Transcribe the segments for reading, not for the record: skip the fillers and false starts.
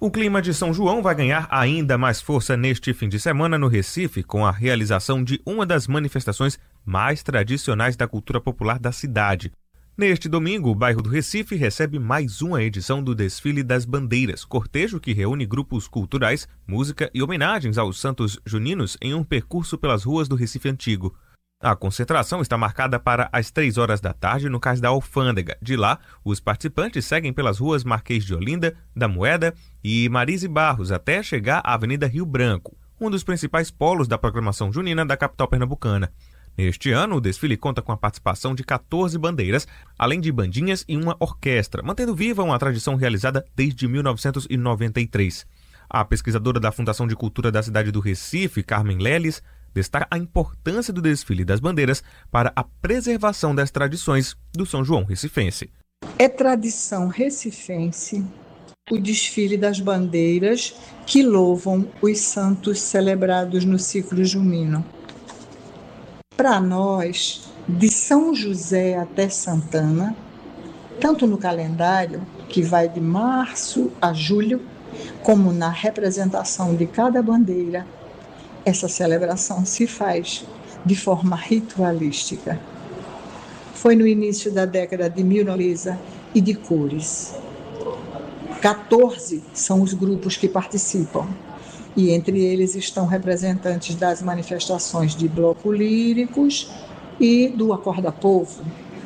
O clima de São João vai ganhar ainda mais força neste fim de semana no Recife, com a realização de uma das manifestações mais tradicionais da cultura popular da cidade. Neste domingo, o bairro do Recife recebe mais uma edição do Desfile das Bandeiras, cortejo que reúne grupos culturais, música e homenagens aos santos juninos em um percurso pelas ruas do Recife Antigo. A concentração está marcada para as 3 horas da tarde no Cais da Alfândega. De lá, os participantes seguem pelas ruas Marquês de Olinda, da Moeda e Marise Barros até chegar à Avenida Rio Branco, um dos principais polos da programação junina da capital pernambucana. Neste ano, o desfile conta com a participação de 14 bandeiras, além de bandinhas e uma orquestra, mantendo viva uma tradição realizada desde 1993. A pesquisadora da Fundação de Cultura da cidade do Recife, Carmen Leles, destaca a importância do desfile das bandeiras para a preservação das tradições do São João recifense. É tradição recifense o desfile das bandeiras que louvam os santos celebrados no ciclo junino. Para nós, de São José até Santana, tanto no calendário, que vai de março a julho, como na representação de cada bandeira, essa celebração se faz de forma ritualística. Foi no início da década de 1900 e de cores. 14 são os grupos que participam, e entre eles estão representantes das manifestações de bloco líricos e do Acorda Povo.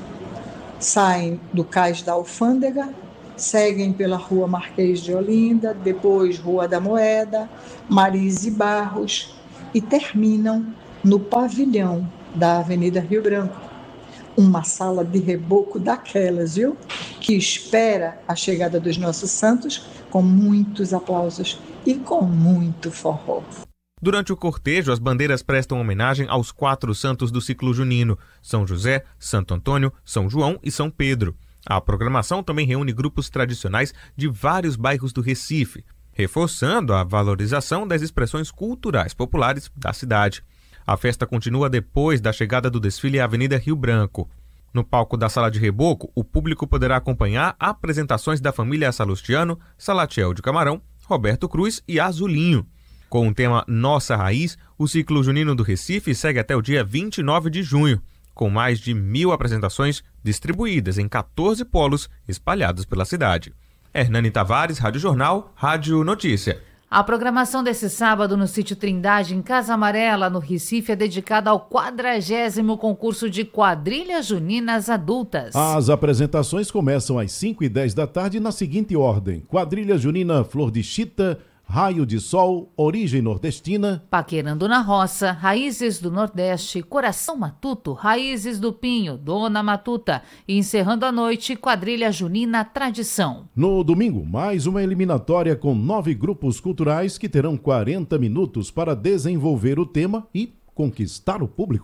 Saem do Cais da Alfândega, seguem pela Rua Marquês de Olinda, depois Rua da Moeda, Marise Barros, e terminam no pavilhão da Avenida Rio Branco, uma sala de reboco daquelas, viu? Que espera a chegada dos nossos santos com muitos aplausos e com muito forró. Durante o cortejo, as bandeiras prestam homenagem aos 4 santos do ciclo junino: São José, Santo Antônio, São João e São Pedro. A programação também reúne grupos tradicionais de vários bairros do Recife, reforçando a valorização das expressões culturais populares da cidade. A festa continua depois da chegada do desfile à Avenida Rio Branco. No palco da Sala de Reboco, o público poderá acompanhar apresentações da família Salustiano, Salatiel de Camarão, Roberto Cruz e Azulinho. Com o tema Nossa Raiz, o ciclo junino do Recife segue até o dia 29 de junho, com mais de 1.000 apresentações distribuídas em 14 polos espalhados pela cidade. Hernani Tavares, Rádio Jornal, Rádio Notícia. A programação desse sábado no Sítio Trindade, em Casa Amarela, no Recife, é dedicada ao 40º concurso de quadrilhas juninas adultas. As apresentações começam às 5h10 da tarde na seguinte ordem: quadrilha junina Flor de Chita, Raio de Sol, Origem Nordestina, Paquerando na Roça, Raízes do Nordeste, Coração Matuto, Raízes do Pinho, Dona Matuta e encerrando a noite, Quadrilha Junina Tradição. No domingo, mais uma eliminatória com 9 grupos culturais que terão 40 minutos para desenvolver o tema e conquistar o público.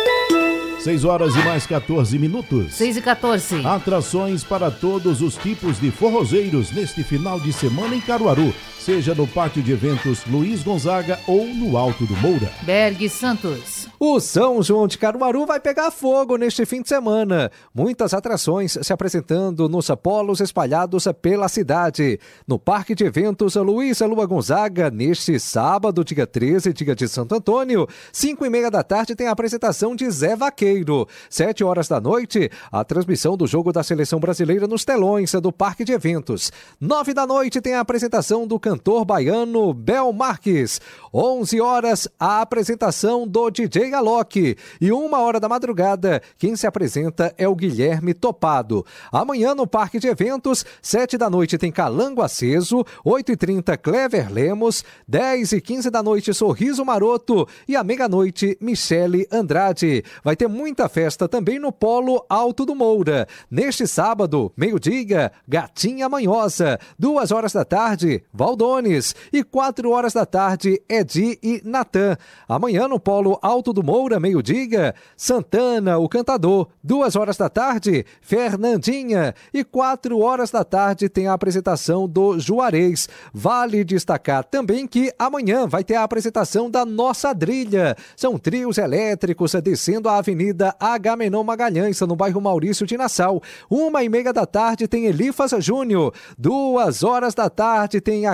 6 horas e mais 14 minutos. 6h14. Atrações para todos os tipos de forrozeiros neste final de semana em Caruaru, seja no Pátio de Eventos Luiz Gonzaga ou no Alto do Moura. Berg Santos. O São João de Caruaru vai pegar fogo neste fim de semana. Muitas atrações se apresentando nos polos espalhados pela cidade. No Parque de Eventos Luiz Lua Gonzaga, neste sábado, dia 13, dia de Santo Antônio, 5h30 da tarde tem a apresentação de Zé Vaqueiro. 7 horas da noite, a transmissão do jogo da Seleção Brasileira nos telões do Parque de Eventos. 9 da noite tem a apresentação do cantor baiano Bel Marques. 11 horas, a apresentação do DJ Alok. E 1h da madrugada, quem se apresenta é o Guilherme Topado. Amanhã no Parque de Eventos, 7 da noite tem Calango Aceso, 8h30 Clever Lemos, 10h15 da noite Sorriso Maroto e à meia-noite Michele Andrade. Vai ter muita festa também no Polo Alto do Moura. Neste sábado, meio-dia, Gatinha Manhosa. 2 horas da tarde, Valdones. E 4 horas da tarde, Edi e Natan. Amanhã no Polo Alto do Moura, meio-dia, Santana, o Cantador. 2 horas da tarde, Fernandinha. E 4 horas da tarde tem a apresentação do Juarez. Vale destacar também que amanhã vai ter a apresentação da Nossa Drilha. São trios elétricos descendo a Avenida Agamenon Magalhães, no bairro Maurício de Nassau. 1h30 da tarde tem Elifas Júnior. 2 horas da tarde tem a